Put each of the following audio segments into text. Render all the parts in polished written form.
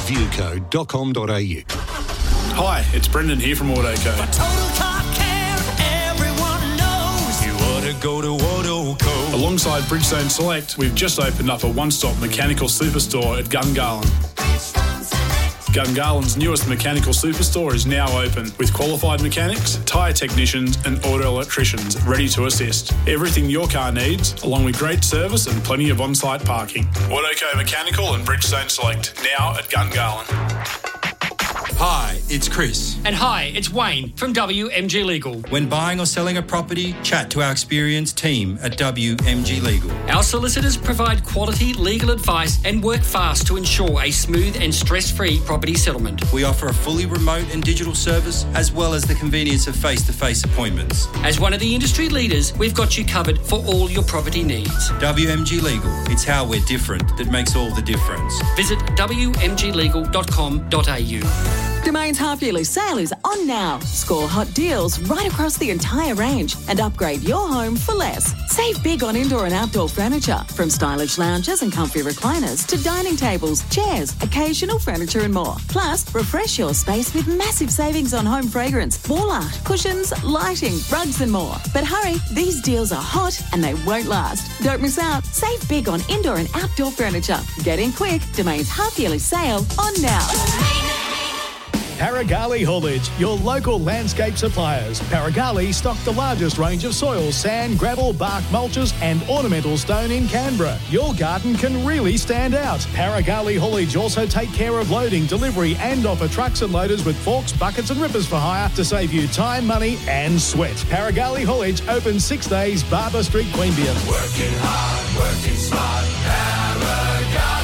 viewco.com.au. Hi, it's Brendan here from Autoco. For total car care, everyone knows you ought to go to Autoco. Alongside Bridgestone Select, we've just opened up a one-stop mechanical superstore at Gungahlin. Gungahlин's newest mechanical superstore is now open with qualified mechanics, tyre technicians and auto electricians ready to assist. Everything your car needs, along with great service and plenty of on-site parking. Autoco Mechanical and Bridgestone Select, now at Gungahlin. Hi, it's Chris. And hi, it's Wayne from WMG Legal. When buying or selling a property, chat to our experienced team at WMG Legal. Our solicitors provide quality legal advice and work fast to ensure a smooth and stress-free property settlement. We offer a fully remote and digital service, as well as the convenience of face-to-face appointments. As one of the industry leaders, we've got you covered for all your property needs. WMG Legal. It's how we're different that makes all the difference. Visit wmglegal.com.au. Domain's half-yearly sale is on now. Score hot deals right across the entire range and upgrade your home for less. Save big on indoor and outdoor furniture, from stylish lounges and comfy recliners to dining tables, chairs, occasional furniture and more. Plus, refresh your space with massive savings on home fragrance, wall art, cushions, lighting, rugs and more. But hurry, these deals are hot and they won't last. Don't miss out. Save big on indoor and outdoor furniture. Get in quick. Domain's half-yearly sale on now. Paragali Haulage, your local landscape suppliers. Paragali stock the largest range of soil, sand, gravel, bark mulches and ornamental stone in Canberra. Your garden can really stand out. Paragali Haulage also take care of loading, delivery and offer trucks and loaders with forks, buckets and rippers for hire to save you time, money and sweat. Paragali Haulage open 6 days, Barber Street, Queanbeyan. Working hard, working smart, Paragali.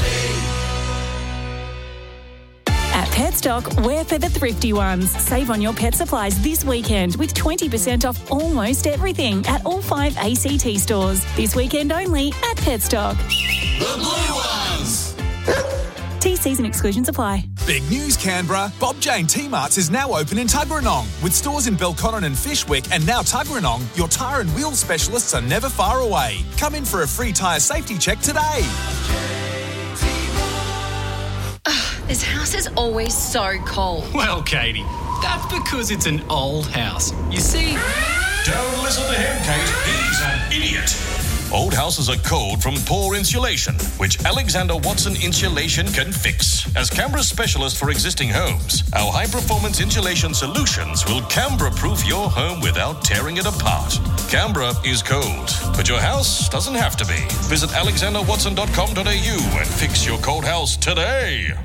At Petstock, we're for the thrifty ones. Save on your pet supplies this weekend with 20% off almost everything at all 5 ACT stores. This weekend only at Petstock. The blue ones! TCs and exclusions apply. Big news, Canberra. Bob Jane T-Marts is now open in Tuggeranong, with stores in Belconnen and Fishwick, and now Tuggeranong. Your tyre and wheel specialists are never far away. Come in for a free tyre safety check today. This house is always so cold. Well, Katie, that's because it's an old house. You see... Don't listen to him, Kate. He's an idiot. Old houses are cold from poor insulation, which Alexander Watson Insulation can fix. As Canberra's specialist for existing homes, our high-performance insulation solutions will Canberra-proof your home without tearing it apart. Canberra is cold, but your house doesn't have to be. Visit alexanderwatson.com.au and fix your cold house today.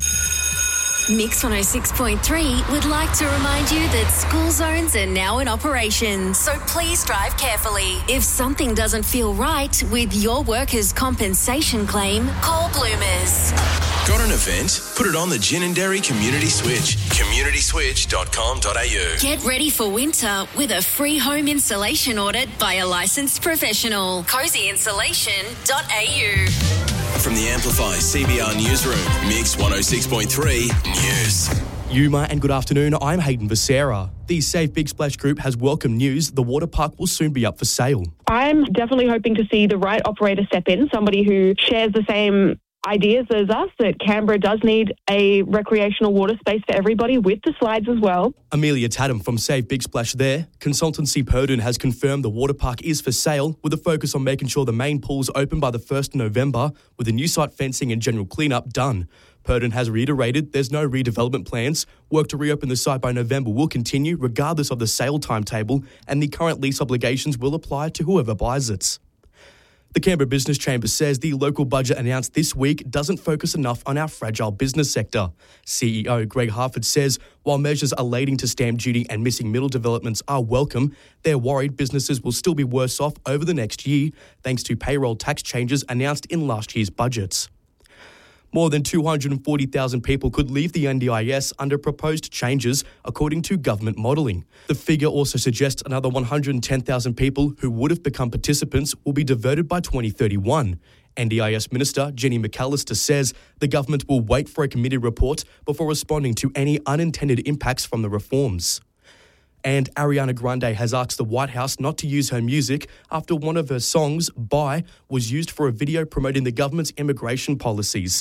Mix 106.3 would like to remind you that school zones are now in operation, so please drive carefully. If something doesn't feel right with your workers' compensation claim, call Bloomers. Got an event? Put it on the Gin and Dairy Community Switch. communityswitch.com.au. Get ready for winter with a free home installation audit by a licensed professional. cozyinsulation.au. From the Amplify CBR Newsroom, Mix 106.3 News. Yuma and good afternoon, I'm Hayden Becerra. The Save Big Splash Group has welcome news. The water park will soon be up for sale. I'm definitely hoping to see the right operator step in, somebody who shares the same ideas as us, that Canberra does need a recreational water space for everybody, with the slides as well. Amelia Tatum from Save Big Splash there. Consultancy Purdon has confirmed the water park is for sale, with a focus on making sure the main pool's open by the 1st of November, with the new site fencing and general clean-up done. Purdon has reiterated there's no redevelopment plans. Work to reopen the site by November will continue regardless of the sale timetable, and the current lease obligations will apply to whoever buys it. The Canberra Business Chamber says the local budget announced this week doesn't focus enough on our fragile business sector. CEO Greg Harford says while measures are relating to stamp duty and missing middle developments are welcome, they're worried businesses will still be worse off over the next year thanks to payroll tax changes announced in last year's budgets. More than 240,000 people could leave the NDIS under proposed changes, according to government modelling. The figure also suggests another 110,000 people who would have become participants will be diverted by 2031. NDIS Minister Jenny McAllister says the government will wait for a committee report before responding to any unintended impacts from the reforms. And Ariana Grande has asked the White House not to use her music after one of her songs, Bye, was used for a video promoting the government's immigration policies.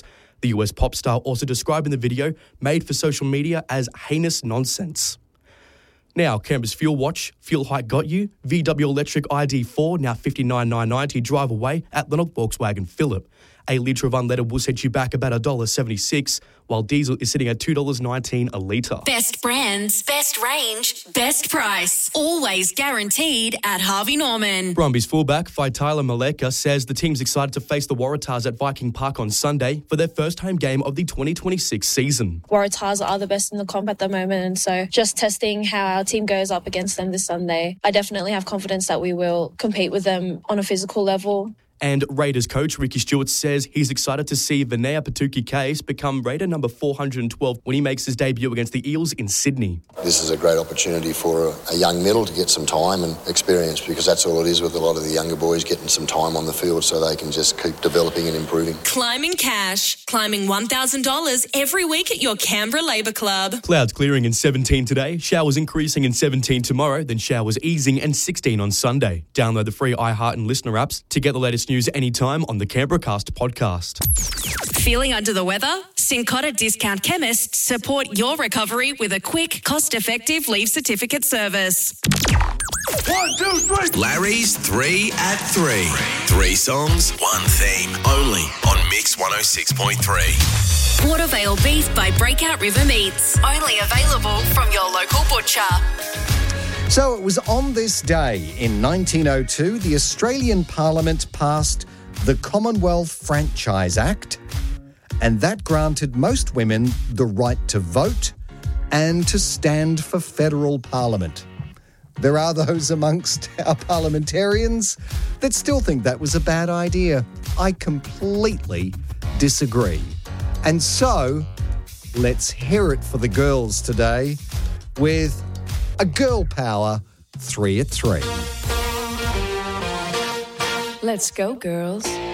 The US pop star also describing the video made for social media as heinous nonsense. Now, Canberra's Fuel Watch. Fuel hike got you. VW Electric ID4, now $59,990. Drive away at Lennox Volkswagen Phillip. A litre of unleaded will set you back about $1.76, while diesel is sitting at $2.19 a litre. Best brands, best range, best price. Always guaranteed at Harvey Norman. Brumbies fullback Faitala Maleka says the team's excited to face the Waratahs at Viking Park on Sunday for their first home game of the 2026 season. Waratahs are the best in the comp at the moment, and so just testing how our team goes up against them this Sunday. I definitely have confidence that we will compete with them on a physical level. And Raiders coach Ricky Stewart says he's excited to see Vinaya Patuki-Case become Raider number 412 when he makes his debut against the Eels in Sydney. This is a great opportunity for a young middle to get some time and experience, because that's all it is with a lot of the younger boys, getting some time on the field so they can just keep developing and improving. Climbing cash, climbing $1,000 every week at your Canberra Labour Club. Clouds clearing in 17 today, showers increasing in 17 tomorrow, then showers easing and 16 on Sunday. Download the free iHeart and Listener apps to get the latest news anytime on the Canberracast podcast. Feeling under the weather? Cincotta Discount Chemists support your recovery with a quick, cost-effective leave certificate service. 1, 2, 3. Larry's 3 at 3. 3 songs, 1 theme, only on Mix 106.3. Watervale beef by Breakout River Meats. Only available from your local butcher. So it was on this day in 1902 the Australian Parliament passed the Commonwealth Franchise Act, and that granted most women the right to vote and to stand for federal parliament. There are those amongst our parliamentarians that still think that was a bad idea. I completely disagree. And so, let's hear it for the girls today with a Girl Power 3 at 3. Let's go, girls.